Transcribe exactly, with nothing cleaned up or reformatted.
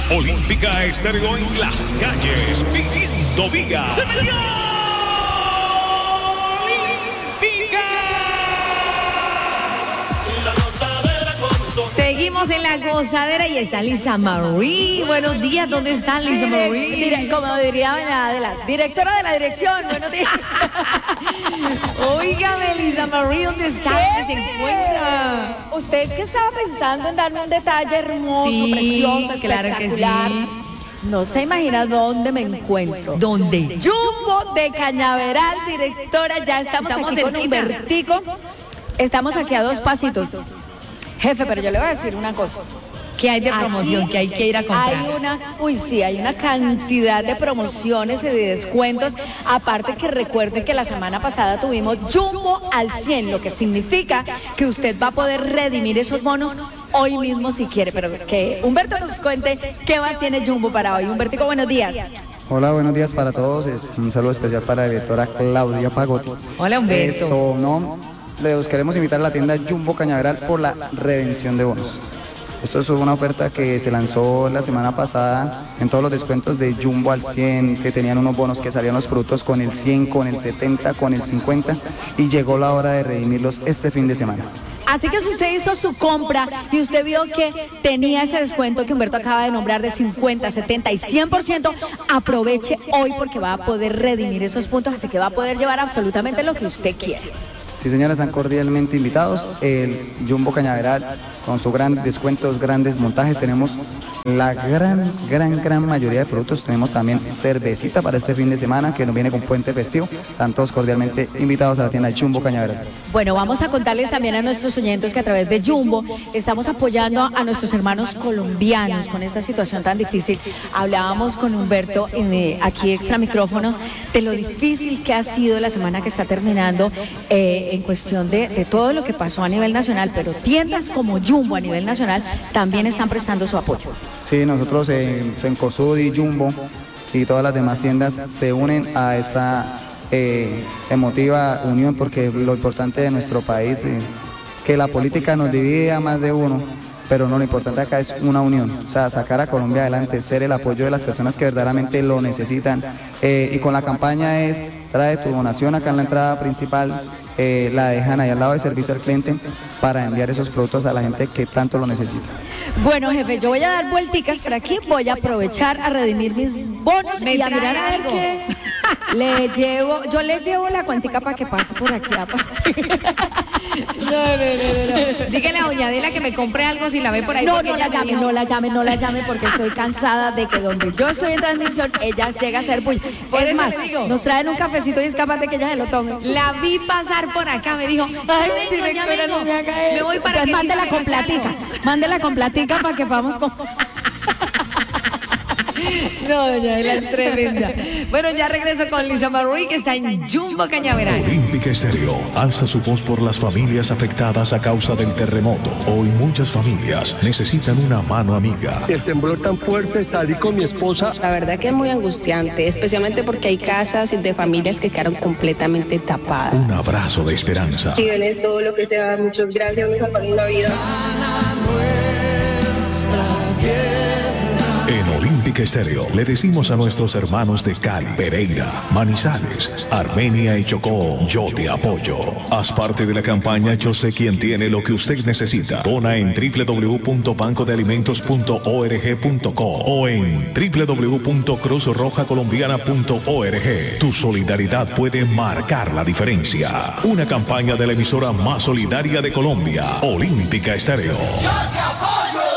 Olímpica Estéreo en las calles, pidiendo vida. ¡Señor! Seguimos en la gozadera y está Lisa Marie. Buenos días, ¿dónde está Lisa Marie? Dire, como diría doña Adela, directora de la dirección. Buenos días. Óigame, Lisa Marie, ¿dónde está? ¿Dónde se encuentra? Usted que estaba pensando en darme un detalle hermoso, Sí, precioso, claro que espectacular. sí. No se imagina dónde me encuentro. ¿Dónde? Jumbo de Cañaveral, directora. Ya estamos, Estamos aquí con cerquita. Humbertico. Estamos aquí a dos pasitos. Jefe, pero yo le voy a decir una cosa. ¿Qué hay de Aquí promoción que hay que ir a comprar? Hay una, uy sí, hay una cantidad de promociones y de descuentos. Aparte que recuerde que la semana pasada tuvimos Jumbo al cien, lo que significa que usted va a poder redimir esos bonos hoy mismo si quiere. Pero que Humberto nos cuente qué más tiene Jumbo para hoy. Humbertico, buenos días. Hola, buenos días para todos. Un saludo especial para la directora Claudia Pagotti. Hola, Humberto. Esto, no, les queremos invitar a la tienda Jumbo Cañaveral por la redención de bonos. Esto es una oferta que se lanzó la semana pasada en todos los descuentos de Jumbo al cien, que tenían unos bonos que salían los productos con el cien, con el setenta, con el cincuenta, y llegó la hora de redimirlos este fin de semana. Así que si usted hizo su compra y usted vio que tenía ese descuento que Humberto acaba de nombrar de cincuenta, setenta y cien por ciento, aproveche hoy porque va a poder redimir esos puntos, así que va a poder llevar absolutamente lo que usted quiera. Sí, señores, están cordialmente invitados. El Jumbo Cañaveral, con sus grandes descuentos, grandes montajes, tenemos la gran, gran, gran mayoría de productos. Tenemos también cervecita para este fin de semana, que nos viene con puente festivo. Están todos cordialmente invitados a la tienda Jumbo Cañaveral. Bueno, vamos a contarles también a nuestros oyentes que a través de Jumbo estamos apoyando a nuestros hermanos colombianos con esta situación tan difícil. Hablábamos con Humberto en, eh, aquí extra micrófonos de lo difícil que ha sido la semana que está terminando eh, en cuestión de, de todo lo que pasó a nivel nacional, pero tiendas como Jumbo a nivel nacional también están prestando su apoyo. Sí, nosotros en Cencosud y Jumbo y todas las demás tiendas se unen a esta eh, emotiva unión, porque lo importante de nuestro país, eh, que la política nos divide a más de uno, pero no, lo importante acá es una unión, o sea, sacar a Colombia adelante, ser el apoyo de las personas que verdaderamente lo necesitan. Eh, y con la campaña es, trae tu donación acá en la entrada principal, eh, la dejan ahí al lado de servicio al cliente para enviar esos productos a la gente que tanto lo necesita. Bueno, jefe, yo voy a dar vuelticas por aquí, voy a aprovechar a redimir mis bonos ¿Me y a trae mirar a ver algo? qué le llevo, yo le llevo la cuentica para que pase por aquí. No, no, no, no, no. Dígale a doña Adela que me compre algo si la ve por ahí. No, porque no la ella me llame, dijo- no la llame, no la llame, porque estoy cansada de que donde yo estoy en transmisión, ella llega a ser bulla. Por Es eso más, le digo. nos traen un cafecito y es capaz de que ella se lo tome. La vi pasar por acá, me dijo, Ay, "Ya vengo, ya directora, vengo". no me haga eso. Me voy para Entonces, que mándela Lisa con me muestre platica, algo. mándela con platica para que vamos con... No, doña Adela es tremenda. Bueno, ya regreso con Lisa Marie, que está en Jumbo Cañaveral. Olímpica Estéreo alza su voz por las familias afectadas a causa del terremoto. Hoy muchas familias necesitan una mano amiga. El temblor tan fuerte, salí con mi esposa. La verdad que es muy angustiante, especialmente porque hay casas de familias que quedaron completamente tapadas. Un abrazo de esperanza. Si ven es todo lo que sea, muchas gracias, me salvaron la vida. En Olímpica Estéreo le decimos a nuestros hermanos de Cali, Pereira, Manizales, Armenia y Chocó, yo te apoyo. Haz parte de la campaña Yo sé quién tiene lo que usted necesita. Dona en doble u doble u doble u punto banco de alimentos punto org punto co o en doble u doble u doble u punto cruz roja colombiana punto org. Tu solidaridad puede marcar la diferencia. Una campaña de la emisora más solidaria de Colombia, Olímpica Estéreo. Yo te apoyo.